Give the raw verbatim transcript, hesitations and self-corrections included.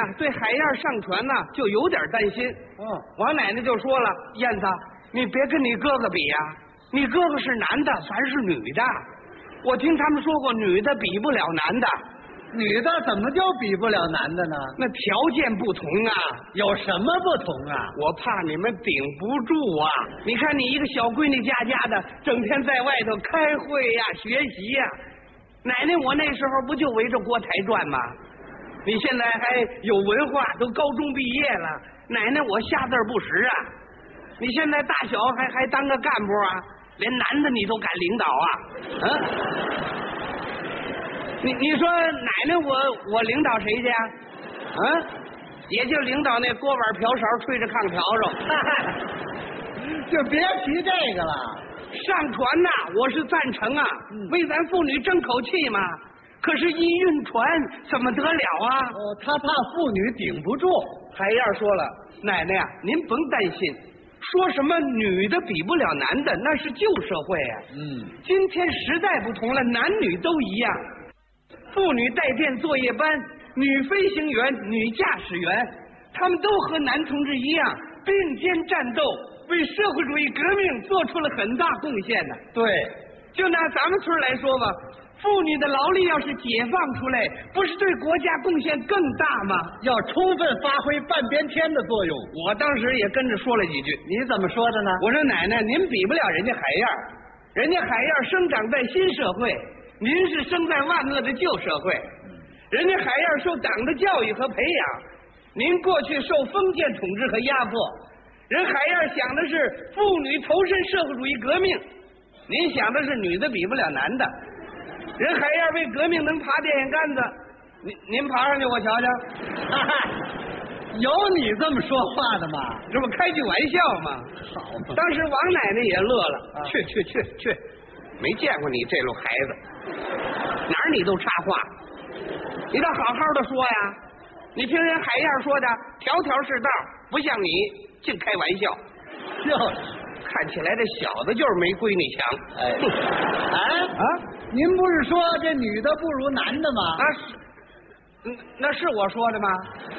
呀，对海燕上船呢就有点担心。 嗯， 王奶奶就说了：“燕子，你别跟你哥哥比呀、啊，你哥哥是男的，咱是女的。我听他们说过，女的比不了男的。 女的怎么就比不了男的呢？ 那条件不同啊。 有什么不同啊？ 我怕你们顶不住啊！你看你一个小闺女家家的，整天在外头开会呀、学习呀。奶奶，我那时候不就围着锅台转吗？你现在还有文化，都高中毕业了。奶奶，我下字不识啊！你现在大小还还当个干部啊？连男的你都敢领导啊？嗯？你你说奶奶我我领导谁去啊？嗯，也就领导那锅碗瓢勺吹着炕笤帚， 就别提这个了。 上船呐，我是赞成啊，嗯、为咱妇女争口气嘛。可是，一晕船怎么得了啊？ 哦，他怕妇女顶不住。 海燕说了，奶奶呀、啊，您甭担心，说什么女的比不了男的，那是旧社会啊。 嗯， 今天时代不同了，男女都一样。妇女带电作业班、女飞行员、女驾驶员，他们都和男同志一样并肩战斗，为社会主义革命做出了很大贡献呢。 对， 就拿咱们村来说吧，妇女的劳力要是解放出来，不是对国家贡献更大吗？ 要充分发挥半边天的作用。 我当时也跟着说了几句。 你怎么说的呢？ 我说奶奶，您比不了人家海燕，人家海燕生长在新社会。您是生在万恶的旧社会，人家海燕受党的教育和培养，您过去受封建统治和压迫，人海燕想的是妇女投身社会主义革命，您想的是女的比不了男的，人海燕为革命能爬电线杆子，您您爬上去我瞧瞧， 有你这么说话的吗？ 这不开句玩笑吗？ 好嘛， 当时王奶奶也乐了， 啊、 去去去去，没见过你这路孩子。哪儿你都插话，你倒好好的说呀！你听人海燕说的，条条是道，不像你净开玩笑。 就是看起来这小子就是没闺女强。 哎，哎啊！您不是说这女的不如男的吗？ 那是，嗯，那是我说的吗？